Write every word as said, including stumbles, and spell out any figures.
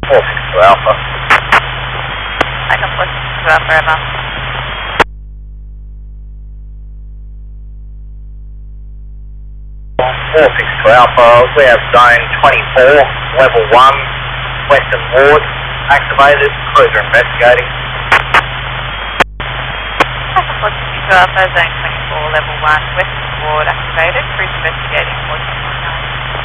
four six two Alpha. Takeoff four six two Alpha, over. four six two Alpha, we have zone twenty-four, level one, Western Ward, activated, cruiser investigating. Takeoff four six two Alpha, zone twenty-four, level one, Western Ward, activated, cruise investigating, four six two.